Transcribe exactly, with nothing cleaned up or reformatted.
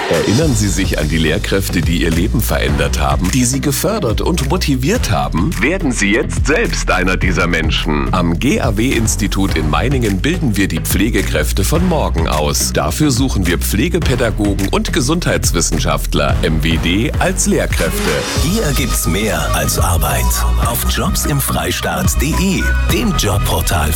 Erinnern Sie sich an die Lehrkräfte, die Ihr Leben verändert haben, die Sie gefördert und motiviert haben? Werden Sie jetzt selbst einer dieser Menschen. Am G A W-Institut in Meiningen bilden wir die Pflegekräfte von morgen aus. Dafür suchen wir Pflegepädagogen und Gesundheitswissenschaftler, M W D, als Lehrkräfte. Hier gibt's mehr als Arbeit. Auf jobs im freistaat punkt de, dem Jobportal